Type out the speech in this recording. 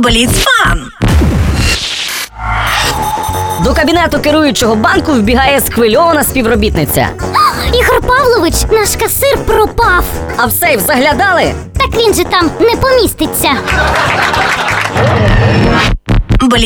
Бліцфан. До кабінету керуючого банку вбігає схвильована співробітниця. Ігор Павлович, наш касир пропав. А в сейф заглядали? Так він же там не поміститься.